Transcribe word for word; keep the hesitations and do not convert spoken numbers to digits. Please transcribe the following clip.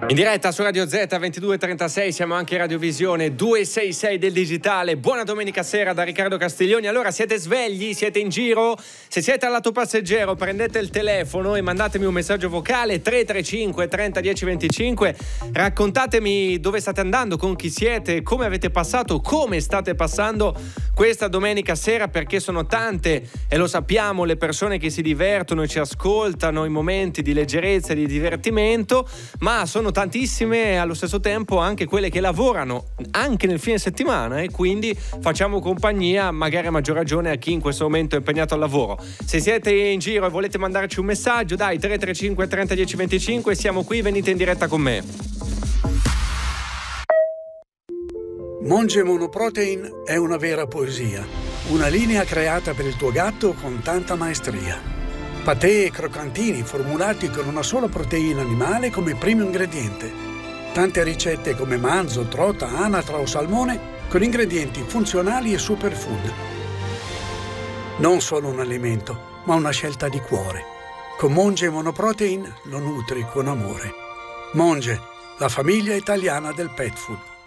In diretta su Radio Z ventidue e trentasei, siamo anche in Radiovisione duecentosessantasei del digitale. Buona domenica sera da Riccardo Castiglioni. Allora, siete svegli? Siete in giro? Se siete al lato passeggero, prendete il telefono e mandatemi un messaggio vocale tre tre cinque trenta dieci venticinque. Raccontatemi dove state andando, con chi siete, come avete passato, come state passando questa domenica sera, perché sono tante, e lo sappiamo, le persone che si divertono e ci ascoltano in momenti di leggerezza e di divertimento, ma sono tantissime allo stesso tempo anche quelle che lavorano anche nel fine settimana, e quindi facciamo compagnia magari a maggior ragione a chi in questo momento è impegnato al lavoro. Se siete in giro e volete mandarci un messaggio, dai, tre tre cinque trenta dieci venticinque, siamo qui, venite in diretta con me. Monge Monoprotein è una vera poesia, una linea creata per il tuo gatto con tanta maestria. Patè e croccantini formulati con una sola proteina animale come primo ingrediente. Tante ricette come manzo, trota, anatra o salmone con ingredienti funzionali e superfood. Non solo un alimento, ma una scelta di cuore. Con Monge Monoprotein lo nutri con amore. Monge, la famiglia italiana del pet food.